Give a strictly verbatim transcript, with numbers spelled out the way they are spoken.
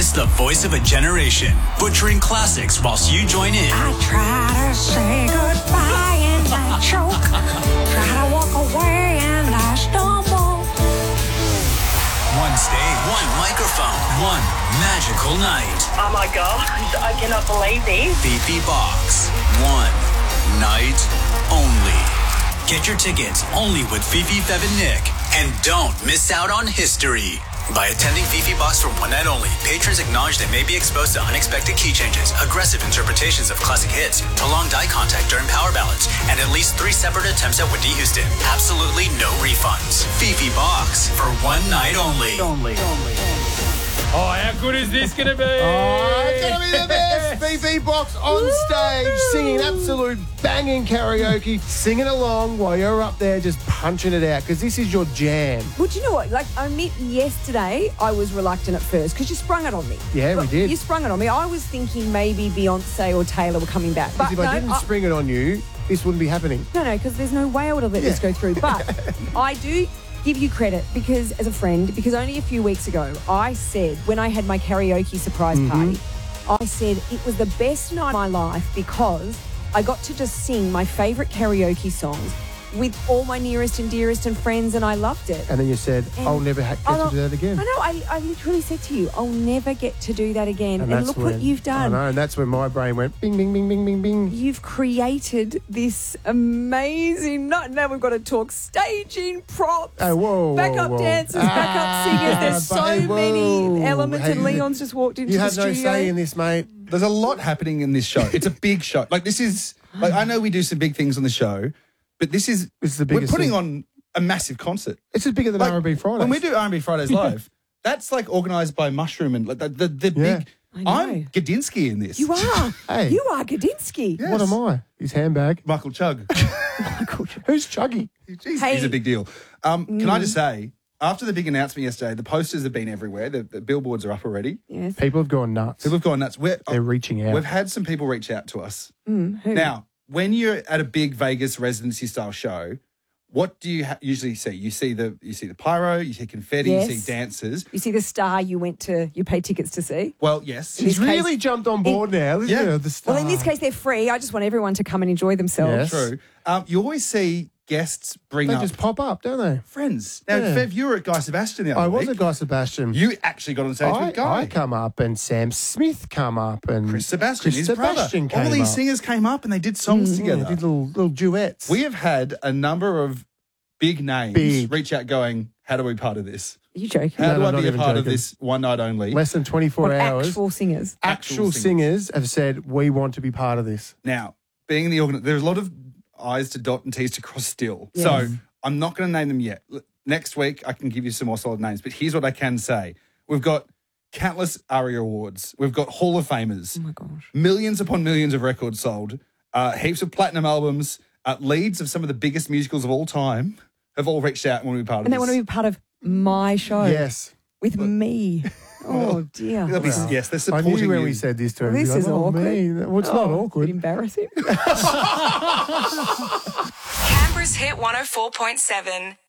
He's the voice of a generation, butchering classics whilst you join in. I try to say goodbye and I choke. Try to walk away and I stumble. One stage, one microphone, one magical night. Oh my God, I cannot believe this. Fifi Box, one night only. Get your tickets only with Fifi, Fev and Nick. And don't miss out on history. By attending Fifi Box for one night only, patrons acknowledge they may be exposed to unexpected key changes, aggressive interpretations of classic hits, prolonged eye contact during power ballads, and at least three separate attempts at Whitney Houston. Absolutely no refunds. Fifi Box for one night only. Only. Only. Oh, how good is this going to be? Oh, it's going to be the best. Fifi Box on stage, singing absolute banging karaoke, singing along while you're up there just punching it out, because this is your jam. Well, do you know what? Like, I admit yesterday I was reluctant at first because you sprung it on me. Yeah, we Look, did. You sprung it on me. I was thinking maybe Beyonce or Taylor were coming back. But Because if no, I didn't I- spring it on you, this wouldn't be happening. No, no, because there's no way I would have let Yeah. this go through. But I do give you credit because, as a friend, because only a few weeks ago I said, when I had my karaoke surprise Mm-hmm. party, I said it was the best night of my life because I got to just sing my favourite karaoke songs with all my nearest and dearest and friends, and I loved it. And then you said, And I'll never ha- get I to don't- do that again. I know, I, I literally said to you, I'll never get to do that again. And, that's look when, what you've done. I know, and that's when my brain went bing, bing, bing, bing, bing, bing. You've created this amazing. Not now we've got to talk staging, props, Oh, whoa, backup whoa, whoa. dancers, backup Ah, singers. There's but so hey, many whoa. elements, and Hey, Leon's just walked into You the have no studio. say in this, mate. There's a lot happening in this show. It's a big show. Like, this is, like, I know we do some big things on the show, but this is, This is the we're biggest putting thing. on a massive concert. It's just bigger than Like, R and B Fridays. When we do R and B Fridays live, that's like organised by Mushroom and like the, the, the Yeah. big. I know. I'm Gadinsky in this. You are. Hey. You are Gadinsky. Yes. What am I? His handbag. Michael Chugg. Who's Chuggy? Jeez, Hey. he's a big deal. Um, Can I just say, after the big announcement yesterday, the posters have been everywhere. The, the billboards are up already. Yes. People have gone nuts. So we've gone nuts. We're, They're reaching out. We've had some people reach out to us. Mm, who? Now, when you're at a big Vegas residency style show, what do you ha- usually see? You see the you see the pyro, you see confetti, Yes. you see dancers. You see the star you went to, you paid tickets to see. Well, yes. this He's case- really jumped on board now, isn't Yeah. he? The star. Well, in this case, they're free. I just want everyone to come and enjoy themselves. Yes. True. Um, you always see guests bring They up just pop up, don't they? friends. Now, Yeah. Fev, you were at Guy Sebastian the other I was week. a Guy Sebastian. You actually got on stage I, with Guy. I come up and Sam Smith come up and Chris Sebastian, Chris his Sebastian brother. All came these up. singers came up and they did songs Yeah, together. did little little duets. We have had a number of big names Big. reach out going, how do we be part of this? Are you joking? How No, do no, I not be a even part of joking. this one night only? Less than twenty-four What, hours. actual singers? Actual Actual singers have said we want to be part of this. Now, being in the organ, there's a lot of I's to dot and T's to cross still. Yes. So I'm not going to name them yet. L- Next week, I can give you some more solid names. But here's what I can say. We've got countless ARIA awards. We've got Hall of Famers. Oh my gosh. Millions upon millions of records sold. Uh, heaps of platinum albums. Uh, leads of some of the biggest musicals of all time have all reached out and want to be part of And they this. want to be part of my show. Yes. With me. Oh, dear. They'll be- yes, they're I supporting knew when you. we said this to Well, him. this he'd be is like, oh, awkward. me. Well, it's not Oh, awkward. bit embarrassing. Canberra's Hit one oh four point seven.